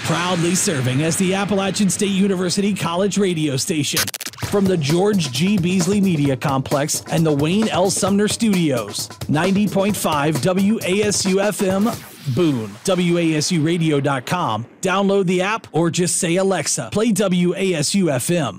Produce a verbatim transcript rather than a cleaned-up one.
Proudly serving as the Appalachian State University College radio station. From the George G. Beasley Media Complex and the Wayne L. Sumner Studios. ninety point five W A S U F M, Boone. W A S U radio dot com. Download the app or just say, Alexa, play W A S U F M.